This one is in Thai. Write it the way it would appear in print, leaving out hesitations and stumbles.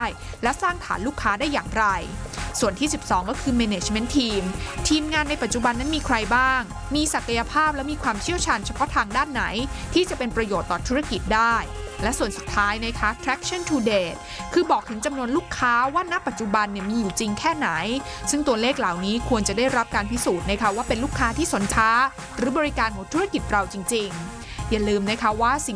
และสร้างฐานลูกค้าได้อย่างไรส่วนที่12ก็คือ Management Team ทีมงานในปัจจุบันนั้นมีใครบ้างมีศักยภาพและมีความเชี่ยวชาญเฉพาะทางด้านไหนที่จะเป็นประโยชน์ต่อธุรกิจได้และส่วนสุดท้ายนะคะ Traction to Date คือบอกถึงจำนวนลูกค้าว่าณปัจจุบันเนี่ยมีอยู่จริงแค่ไหนซึ่งตัวเลขเหล่านี้ควรจะได้รับการพิสูจน์นะคะว่าเป็นลูกค้าที่สนค้าหรือบริการของธุรกิจเราจริงๆอย่าลืมนะคะว่าสิ่ง